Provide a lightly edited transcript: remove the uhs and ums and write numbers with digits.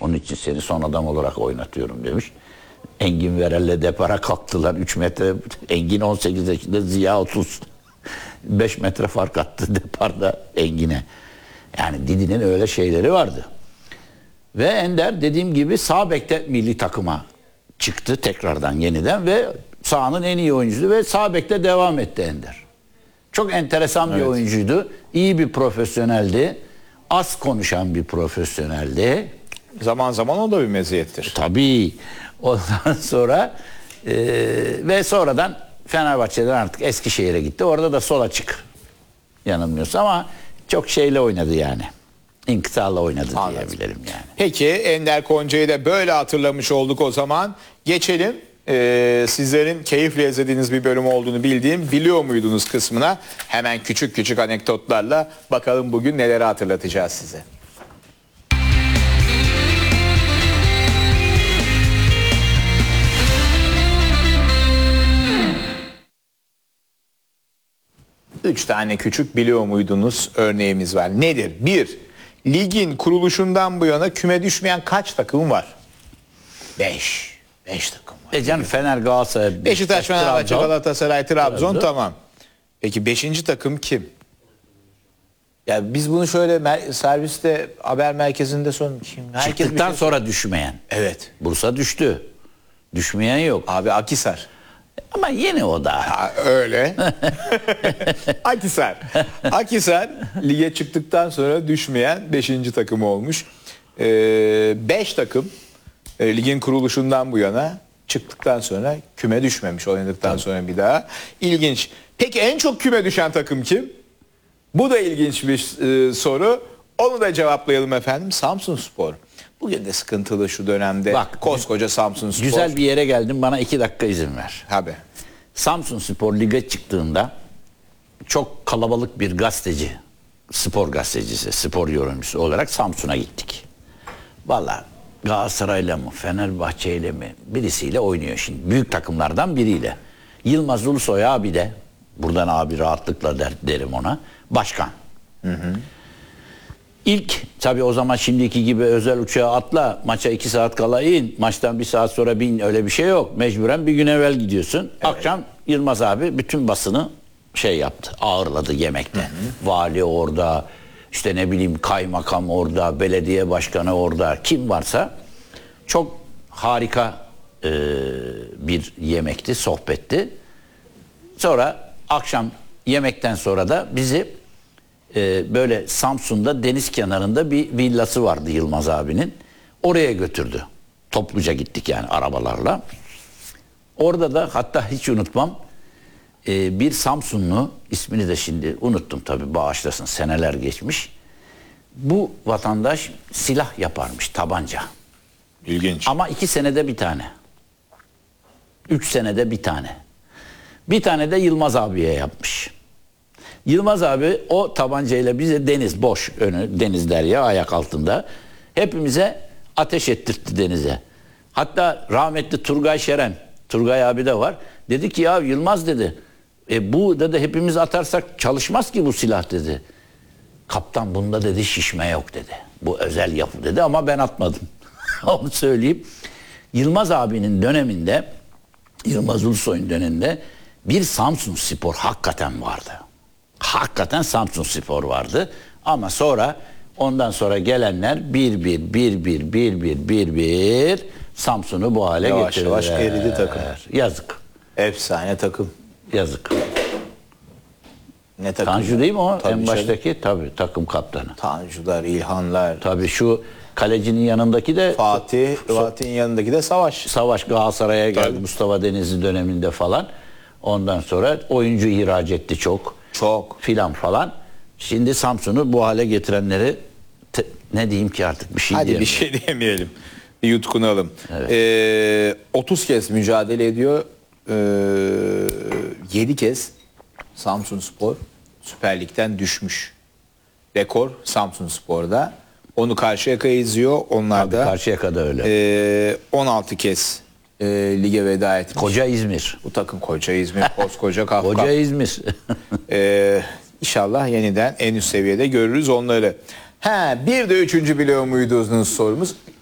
Onun için seni son adam olarak oynatıyorum demiş. Engin Verel'le depara kalktılar. 3 metre. Engin 18 yaşında, Ziya 30. 5 metre fark attı deparda Engin'e. Yani Didi'nin öyle şeyleri vardı. Ve Ender dediğim gibi sağ bekte milli takıma çıktı tekrardan yeniden ve sahanın en iyi oyuncusu ve sağ bekte devam etti Ender. Çok enteresan bir oyuncuydu. İyi bir profesyoneldi. Az konuşan bir profesyoneldi. Zaman zaman o da bir meziyettir. Tabii. Ondan sonra ve sonradan Fenerbahçe'den artık Eskişehir'e gitti. Orada da sol açık yanılmıyorsam ama çok şeyle oynadı yani. İnkıtarla oynadı diyebilirim yani. Peki Ender Konca'yı da böyle hatırlamış olduk o zaman. Geçelim sizlerin keyifle izlediğiniz bir bölüm olduğunu bildiğim biliyor muydunuz kısmına. Hemen küçük küçük anekdotlarla bakalım bugün neleri hatırlatacağız size. Üç tane küçük biliyor muydunuz örneğimiz var. Nedir? 1. Ligin kuruluşundan bu yana küme düşmeyen kaç takım var? 5. 5 takım var. Canım Fener, Galatasaray, Beşiktaş, Fenerbahçe, Trabzon. Galatasaray, Trabzon tamam. Peki 5. takım kim? Ya biz bunu şöyle serviste haber merkezinde son kim? Çıktıktan sonra düşmeyen. Evet. Bursa düştü. Düşmeyen yok. Abi Akhisar. Ama yine o da. Ha, öyle. Akhisar. Akhisar lige çıktıktan sonra düşmeyen 5. takım olmuş. 5 takım ligin kuruluşundan bu yana çıktıktan sonra küme düşmemiş, oynadıktan sonra bir daha. İlginç. Peki en çok küme düşen takım kim? Bu da ilginç bir soru. Onu da cevaplayalım efendim. Samsunspor. Bugün de sıkıntılı şu dönemde. Bak, koskoca Samsunspor. Güzel bir yere geldim. Bana 2 dakika izin ver. Tabii. Samsunspor lige çıktığında çok kalabalık bir gazeteci, spor gazetecisi, spor yorumcusu olarak Samsun'a gittik. Vallahi Galatasaray'la mı, Fenerbahçe'yle mi birisiyle oynuyor şimdi. Büyük takımlardan biriyle. Yılmaz Ulusoy abi de, buradan abi rahatlıkla derim ona, başkan. İlk tabii o zaman şimdiki gibi özel uçağa atla, maça 2 saat kala in, maçtan 1 saat sonra bin, öyle bir şey yok. Mecburen bir gün evvel gidiyorsun. Evet. Akşam Yılmaz abi bütün basını şey yaptı, ağırladı yemekte. Vali orada, işte ne bileyim kaymakam orada, belediye başkanı orada, kim varsa çok harika bir yemekti, sohbetti. Sonra akşam yemekten sonra da bizi böyle Samsun'da deniz kenarında bir villası vardı Yılmaz abinin. Oraya götürdü. Topluca gittik yani arabalarla. Orada da hatta hiç unutmam bir Samsunlu, ismini de şimdi unuttum tabii, bağışlasın, seneler geçmiş. Bu vatandaş silah yaparmış, tabanca. İlginç. Ama 2 senede bir tane. 3 senede bir tane. Bir tane de Yılmaz abiye yapmış. Yılmaz abi o tabancayla bize deniz boş önü, deniz derya ayak altında. Hepimize ateş ettirtti denize. Hatta rahmetli Turgay Şeren, Turgay abi de var. Dedi ki ya Yılmaz dedi, bu dedi hepimiz atarsak çalışmaz ki bu silah dedi. Kaptan bunda dedi şişme yok dedi. Bu özel yapı dedi ama ben atmadım. Onu söyleyeyim. Yılmaz abinin döneminde, Yılmaz Ulusoy'un döneminde bir Samsunspor hakikaten vardı. Hakikaten Samsunspor vardı. Ama sonra ondan sonra gelenler 1-1 Samsun'u bu hale yavaş getirdiler. yavaş eridi takım. Yazık. Efsane takım. Yazık. Ne takım? Tanju değil mi o? Tabii en baştaki tabii takım kaptanı. Tanjular, İlhanlar. Tabii şu kalecinin yanındaki de Fatih'in yanındaki de Savaş. Savaş Galatasaray'a geldi Tabii. Mustafa Denizli döneminde falan. Ondan sonra oyuncu ihraç etti çok. Filan falan. Şimdi Samsun'u bu hale getirenleri ne diyeyim ki artık bir şey Hadi diyeyim. bir şey diyemeyelim. Bir yutkunalım. Evet. 30 kez mücadele ediyor. 7 kez Samsunspor Süper Lig'den düşmüş. Rekor Samsunspor'da. Onu Karşıyaka izliyor. Onlar da Karşıyaka'da öyle. 16 kez lige veda etmiş. Koca İzmir. Bu takım koca İzmir, koskoca Kafka. Koca İzmir. İnşallah yeniden en üst seviyede görürüz onları. Bir de 3. biliyor muydunuz sorumuz.